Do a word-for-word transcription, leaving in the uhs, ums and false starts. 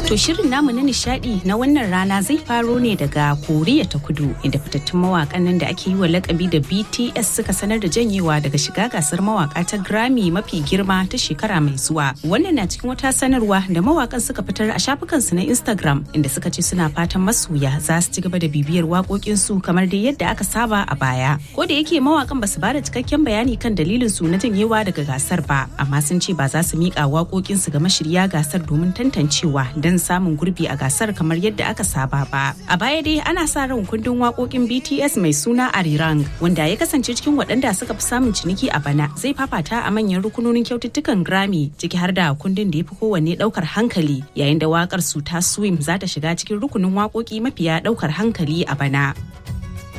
To shirin namu na nishadi na wannan rana zai faro ne daga Koriya ta Kudu inda fitattun mawakan nan da ake yi wa lakabi da B T S suka sanar da janyewa daga shiga gasar mawaka ta Grammy mafi girma ta shekara mai zuwa. Wannan na cikin wata sanarwa da mawakan suka fitar a shafukansu na Instagram inda suka ce suna fatan masoya za su ci gaba da bibiyar waƙoƙinsu kamar dai yadda aka saba a baya. Ko da yake mawakan ba su ba da cikakken bayani kan dalilin su na janyewa daga gasar ba, amma sun ce ba za su miƙa waƙoƙinsu ga mashirya gasar domin tantancewa don samun gurbi a gasar kamar yadda aka saba ba. A baya dai ana sa ran kundin waƙoƙin B T S mai suna Arirang wanda ya kasance cikin waɗanda suka fi samun ciniki a bana zai fafata a manyan rukunonin kyaututtukan Grammy ciki har da kundin da ya fi kowanne ɗaukar hankali, yayin da waƙar su ta Swim za ta shiga cikin rukunin waƙoƙi mafiya ɗaukar hankali a bana.